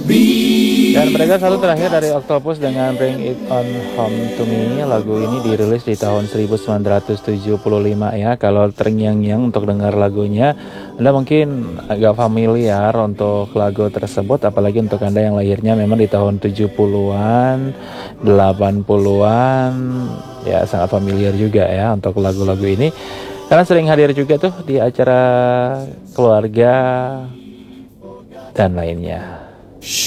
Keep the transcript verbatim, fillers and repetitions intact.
Dan mereka selalu terakhir dari Octopus dengan Bring It On Home To Me. Lagu ini dirilis di tahun seribu sembilan ratus tujuh puluh lima ya. Kalau terngiang-ngiang untuk dengar lagunya, Anda mungkin agak familiar untuk lagu tersebut, apalagi untuk Anda yang lahirnya memang di tahun tujuh puluhan, delapan puluhan, ya sangat familiar juga ya untuk lagu-lagu ini. Karena sering hadir juga tuh di acara keluarga dan lainnya.